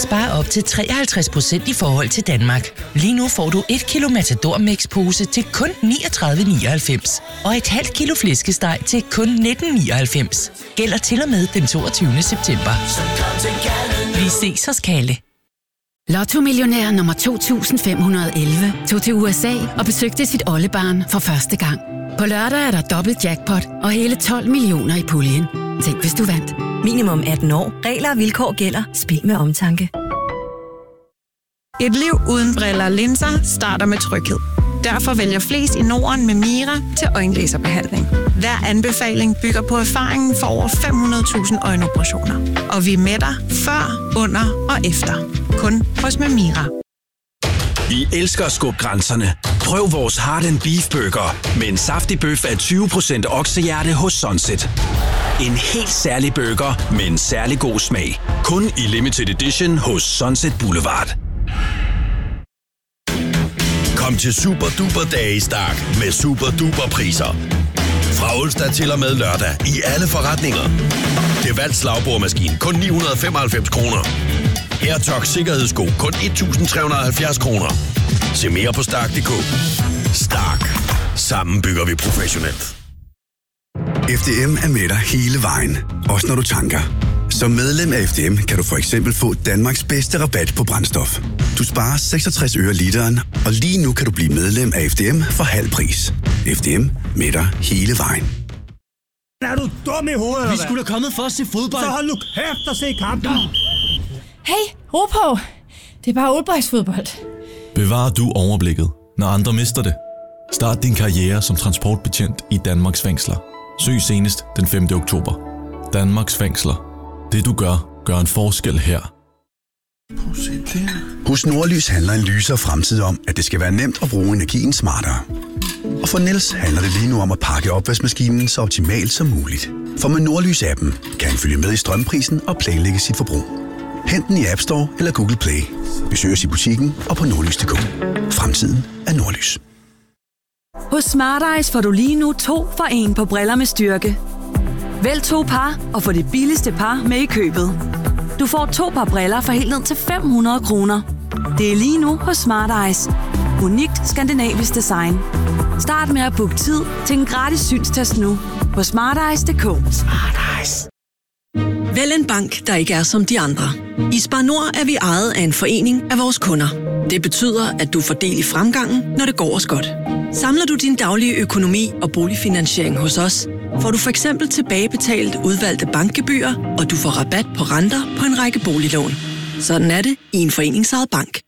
spare op til 53% i forhold til Danmark. Lige nu får du 1 kilo Matador Mix-pose til kun 39,99. Og et halvt kilo flæskesteg til kun 19,99. Gælder til og med den 22. september. Vi ses hos Kalle. Lotto-millionær nummer 2511 tog til USA og besøgte sit oldebarn for første gang. På lørdag er der dobbelt jackpot og hele 12 millioner i puljen. Tænk, hvis du vandt. Minimum 18 år. Regler og vilkår gælder. Spil med omtanke. Et liv uden briller og linser starter med tryghed. Derfor vælger flest i Norden med Mira til øjenlaserbehandling. Hver anbefaling bygger på erfaringen for over 500.000 øjenoperationer. Og vi er med dig før, under og efter. Kun hos Mira. Vi elsker at skubbe grænserne. Prøv vores Heart & Beef Burger med en saftig bøf af 20% oksehjerte hos Sunset. En helt særlig burger med en særlig god smag. Kun i limited edition hos Sunset Boulevard. Kom til Super Duper Dage i Stark med super duper priser. Fra onsdag til og med lørdag i alle forretninger. Det valgt slagbordmaskine kun 995 kroner. AirTag sikkerhedssko kun 1.370 kroner. Se mere på Stark.dk. Stark. Sammen bygger vi professionelt. FDM er med dig hele vejen. Også når du tanker. Som medlem af FDM kan du for eksempel få Danmarks bedste rabat på brændstof. Du sparer 66 øre literen, og lige nu kan du blive medlem af FDM for halv pris. FDM med dig hele vejen. Er du dum i hovedet? Vi skulle da kommet for at se fodbold. Så hold nu kæft og se kampen. Hey, ro på. Det er bare oldboysfodbold. Bevarer du overblikket, når andre mister det? Start din karriere som transportbetjent i Danmarks fængsler. Søg senest den 5. oktober. Danmarks fængsler. Det du gør, gør en forskel her. Hos Nordlys handler en lysere fremtid om, at det skal være nemt at bruge energien smartere. Og for Niels handler det lige nu om at pakke opvaskemaskinen så optimalt som muligt. For med Nordlys-appen kan han følge med i strømprisen og planlægge sit forbrug. Hent den i App Store eller Google Play. Besøg os i butikken og på nordlys.dk. Fremtiden er Nordlys. Hos Smart Eyes får du lige nu 2 for 1 på briller med styrke. Vælg 2 par og få det billigste par med i købet. Du får 2 par briller for helt ned til 500 kroner. Det er lige nu hos Smart Eyes. Unikt skandinavisk design. Start med at booke tid til en gratis synstest nu på smarteyes.dk. Smart Eyes. Vælg en bank, der ikke er som de andre. I Spar Nord er vi ejet af en forening af vores kunder. Det betyder, at du får del i fremgangen, når det går os godt. Samler du din daglige økonomi og boligfinansiering hos os, får du for eksempel tilbagebetalt udvalgte bankgebyrer, og du får rabat på renter på en række boliglån. Sådan er det i en foreningsejet bank.